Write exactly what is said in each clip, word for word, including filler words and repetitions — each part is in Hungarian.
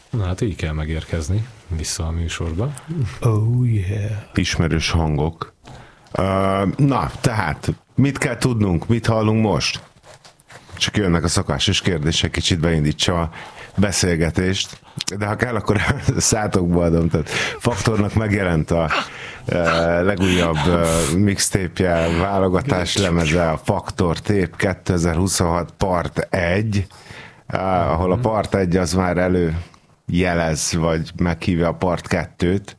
Na hát így kell megérkezni vissza a műsorba. Oh yeah. Ismerős hangok. Uh, na, tehát mit kell tudnunk, mit hallunk most? Csak jönnek a szokásos kérdések, kicsit beindítsa a beszélgetést, de ha kell, akkor szátokba adom. Tehát Faktornak megjelent a uh, legújabb uh, mixtape-je, válogatás lemeze, a Faktor Tape kétezer-huszonhat part egy, uh, ahol a part egy az már előjelez, vagy meghívja a part kettőt,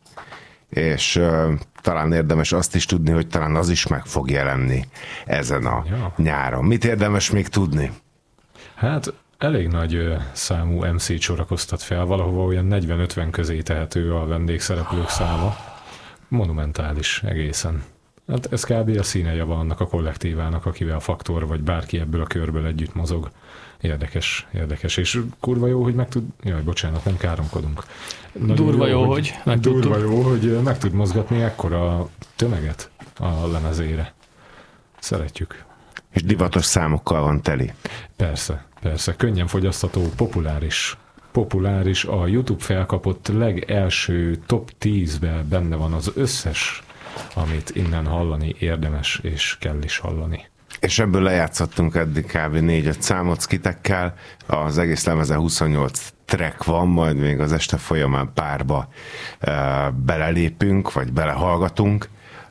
és uh, talán érdemes azt is tudni, hogy talán az is meg fog jelenni ezen a ja. nyáron. Mit érdemes még tudni? Hát elég nagy ö, számú em cét sorakoztat fel, valahova olyan negyven-ötven közé tehető a vendégszereplők száma. Monumentális egészen. Hát ez kb. A színejava annak a kollektívának, akivel a Faktor vagy bárki ebből a körből együtt mozog. Érdekes, érdekes, és kurva jó, hogy meg tud... Jaj, bocsánat, nem káromkodunk. Nagyon durva jó, hogy, hogy meg Durva jó, hogy meg tud mozgatni ekkora tömeget a lemezére. Szeretjük. És divatos számokkal van teli. Persze, persze. Könnyen fogyasztható, populáris. Populáris. A YouTube felkapott legelső top tízben benne van az összes, amit innen hallani érdemes, és kell is hallani. És ebből lejátszottunk eddig kb. négy-öt számot skitekkel, az egész lemezen huszonnyolc track van, majd még az este folyamán párba uh, belelépünk, vagy belehallgatunk.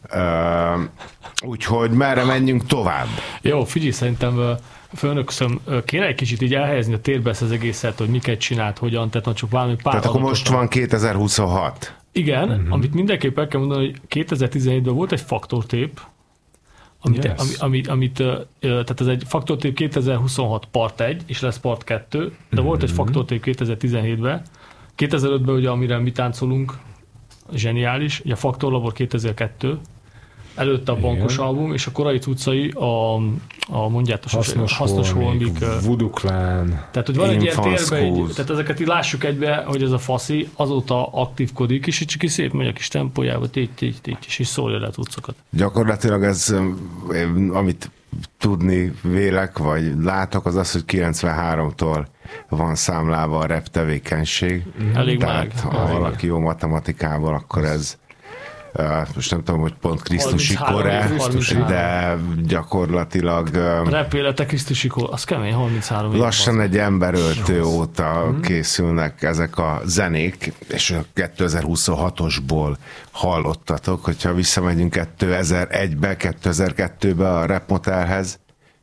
Uh, úgyhogy merre menjünk tovább? Jó, figyelj, szerintem főnökszöm, kéne egy kicsit így elhelyezni a térbe ezt az egészet, hogy miket csinált, hogyan, tehát csak valami pár Tehát akkor most van kétezer-huszonhat. Igen, uh-huh. Amit mindenképp el kell mondani, hogy kétezer-tizenhétben volt egy Faktor Tape, Amit, yes. ami, amit, amit, tehát ez egy Faktor Tape kétezer-huszonhat part egy, és lesz part kettő, de mm-hmm. volt egy Faktor Tape kétezer-tizenhétben, kétezer-ötben ugye, amire mi táncolunk, zseniális, ugye a Faktor Labor kétezer-kettő, előtte a bankos igen. album, és a korai cuccai a, a mondjátok, hasznos, hasznos holmik, Voodoo Clan. Tehát, hogy van egy ilyen térbe, így, tehát ezeket így lássuk egybe, hogy ez a faszi azóta aktívkodik, és így csak így szép megy a kis tempójába, tégy, tégy, tégy, és így szólja le a cuccokat. Gyakorlatilag ez, amit tudni vélek, vagy látok, az az, hogy kilencvenháromtól van számlálva a rap tevékenység. Elég Tehát meg. ha valaki jó matematikával, akkor ez Uh, most nem tudom, hogy pont Krisztusi kor-e, de gyakorlatilag... Uh, a rap élete Krisztusi kor, az kemény, harminchárom év. Lassan egy emberöltő óta hmm. készülnek ezek a zenék, és a kétezer-huszonhatosból hallottatok, hogyha visszamegyünk kétezer-egybe, kétezer-kettőbe a Rap Motelhez.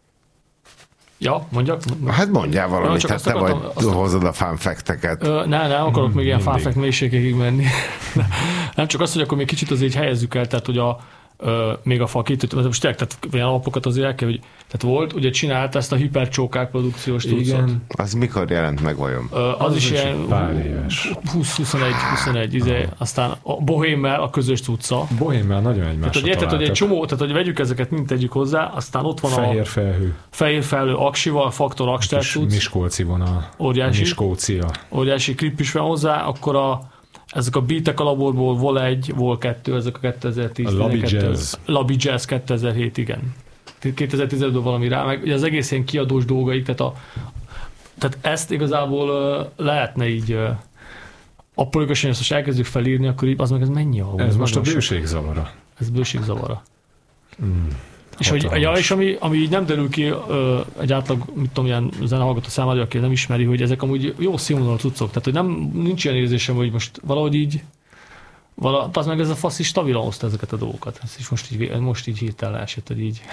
Ja, mondjak? Hát mondjál valamit, tehát te vagy hozod a fanfekteket. Nem, nem akarok még ilyen fanfekt mélységekig menni. Nem csak azt, hogy akkor még kicsit azért helyezzük el, tehát hogy a, ö, még a fakit, most tényleg, tehát olyan alapokat azért el kell, hogy tehát volt, ugye csinált ezt a hipercsókák produkciós tucot. Az mikor jelent meg vajon? Ö, az, az is ilyen pár éves. húsz-huszonegy, izé, aztán a Bohémmel a közös tuca. Bohémmel nagyon egymásra tehát, érted, hogy egy csomó, tehát hogy vegyük ezeket, mind tegyük hozzá, aztán ott van fehér a felhő. Fehér felhő Aksival, Faktor Akster tuc. Miskolci vonal. Óriási. Miskócia. Óriási klip is van hozzá, akkor a ezek a beatek a laborból vol egy, vol kettő, ezek a kétezer-tíz. A Labi Jazz. Labi Jazz kétezer-hét, igen. kétezer-tizenötben valami rá, meg ugye az egész ilyen kiadós dolgaik, tehát, a, tehát ezt igazából uh, lehetne így uh, apológosan, ezt most elkezdjük felírni, akkor így, az meg ez mennyi ahol? Ez, ez most a bőségzavara. Ez bőségzavara. Mm. És, hogy, ja, és ami, ami így nem derül ki ö, egy átlag, mit tudom, ilyen zenehallgató számára, aki nem ismeri, hogy ezek amúgy jó színvonalú cuccok. Tehát, hogy nem, nincs ilyen érzésem, hogy most valahogy így, vala, az meg ez a fasz is stabilan hozta ezeket a dolgokat. Ez is most így, most így hirtelen esett, hogy így.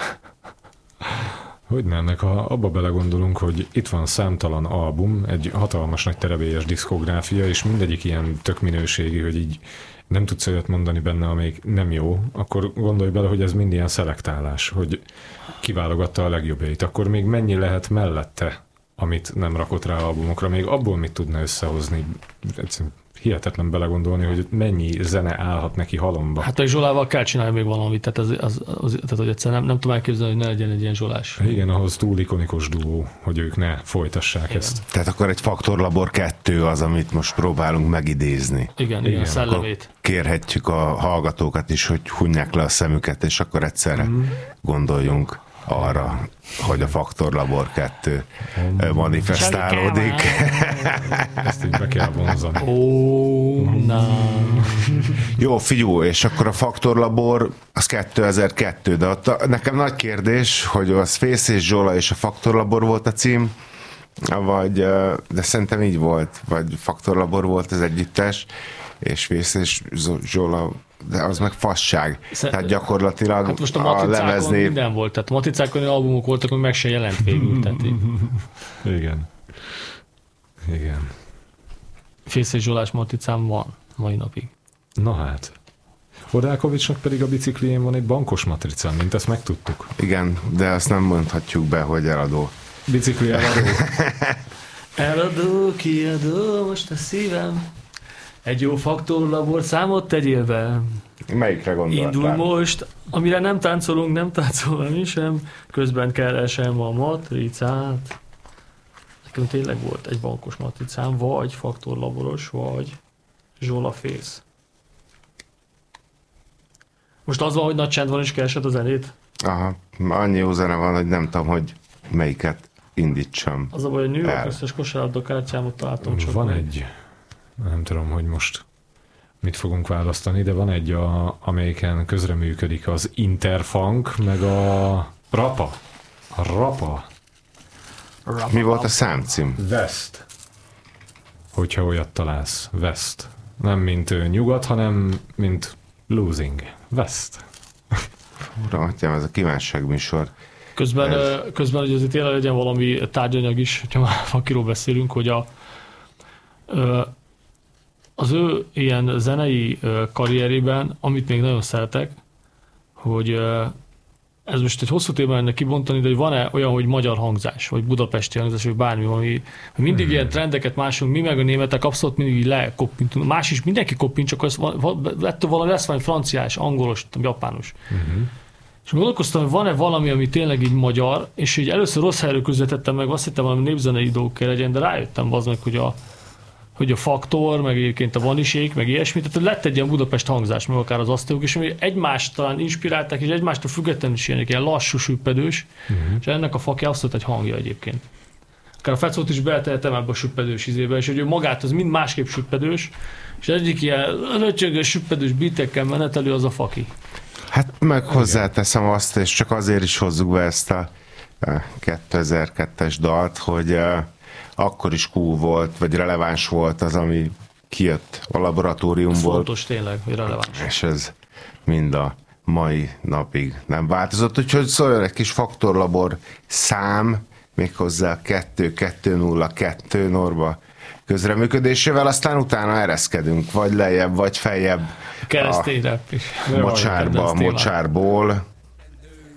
Hogyne ennek, ha abba belegondolunk, hogy itt van számtalan album, egy hatalmas nagy terebélyes diszkográfia, és mindegyik ilyen tök minőségi, hogy így nem tudsz olyat mondani benne, amelyik nem jó, akkor gondolj bele, hogy ez mind ilyen szelektálás, hogy kiválogatta a legjobbjait. Akkor még mennyi lehet mellette, amit nem rakott rá albumokra, még abból mit tudna összehozni? Hihetetlen belegondolni, hogy mennyi zene állhat neki halomba. Hát a Zsolával kell csinálni még valamit, tehát, az, az, az, tehát hogy egyszerűen nem, nem tudom elképzelni, hogy ne legyen egy ilyen Zsolás. Igen, ahhoz túl ikonikus duó, hogy ők ne folytassák igen. ezt. Tehát akkor egy Faktor Labor kettő az, amit most próbálunk megidézni. Igen, igen, igen a szellemét. Kérhetjük a hallgatókat is, hogy hunják le a szemüket, és akkor egyszerre mm. gondoljunk arra, hogy a Faktor Labor kettő manifestálódik. Ezt így be kell vonzani. Ó, na. Jó, figyú, és akkor a Faktor Labor az kétezer-kettő, de ott a, nekem nagy kérdés, hogy az Fész és Zsola és a Faktor Labor volt a cím, vagy, de szerintem így volt, vagy Faktor Labor volt az együttes, és Fész és Zsola, de az meg fasság. Szer- Tehát gyakorlatilag hát most a matricákon a levezni... minden volt, tehát a matricákon albumok voltak, ami meg se jelent végül. Tehát igen. Igen. Fész és Zsolás matricám van mai napig. Na hát. Hodákovicsnak pedig a biciklién van egy bankos matrica, mint ezt megtudtuk. Igen, de azt nem mondhatjuk be, hogy eladó. Bicikli eladó. Eladó, kiadó, most a szívem. Egy jó Faktor Labor számot tegyél be. Melyikre gondoltál? Indul most, amire nem táncolunk, nem táncolni sem, közben keresem a matricát. Nekem tényleg volt egy bankos matricám, vagy Faktor Laboros, vagy Zsola Fész. Most az van, hogy nagy csend van, és keresed a zenét? Aha, annyi jó zene van, hogy nem tudom, hogy melyiket indítsam. Az a baj, hogy New York összes kosárlabda kártyámot találtam csak. Van egy, nem tudom, hogy most mit fogunk választani, de van egy, a, amelyiken közreműködik az Interfunk, meg a Rapa. A Rapa. Rapa. Mi volt a számcím? West. Hogyha olyat találsz. West. Nem mint nyugat, hanem mint losing. West. Uram, atyám, ez a kívánságműsor. Közben, ez... közben hogy azért tényleg legyen valami tárgyanyag is, hogyha már Fakiról beszélünk, hogy a, az ő ilyen zenei karrierében, amit még nagyon szeretek, hogy ez most egy hosszú téma lenne kibontani, de hogy van-e olyan, hogy magyar hangzás, vagy budapesti hangzás, vagy bármi, ami mindig hmm. ilyen trendeket másunk, mi meg a németek abszolút mindig lekoppintunk. Más is, mindenki koppint, csak az, ettől valami lesz valami franciás, angolos, japános. Hmm. És gondolkoztam, hogy van-e valami, ami tényleg így magyar, és így először rossz helyről közvetettem meg, azt hittem valami népzenei dolgok kell legyen, de rájöttem az meg, hogy a, hogy a Faktor, meg egyébként a Vanisék, meg ilyesmi, tehát lett egy ilyen Budapest hangzás, meg akár az asztalok, és ami egymást talán inspirálták, és egymástól függetlenül is ilyenek, ilyen lassú, süppedős, uh-huh. és ennek a Faki abszolút egy hangja egyébként. Akár a Fecót is beletehetem ebbe a süppedős izébe, és hogy ő magát az mind másképp süppedős, és egyik ilyen röcsögös, süppedős beatekkel menetelő az a Faki. Hát meg hozzáteszem azt, és csak azért is hozzuk be ezt a kétezer-kettes dalt, hogy akkor is cool volt, vagy releváns volt az, ami kijött a laboratóriumból. Ez fontos tényleg, hogy releváns. És ez mind a mai napig nem változott, úgyhogy szóljon egy kis Faktor Labor szám, méghozzá kettő kettő nulla kettő Norba közreműködésével, aztán utána ereszkedünk, vagy lejjebb, vagy feljebb keresztény rap is. Mocsárba, mocsárból.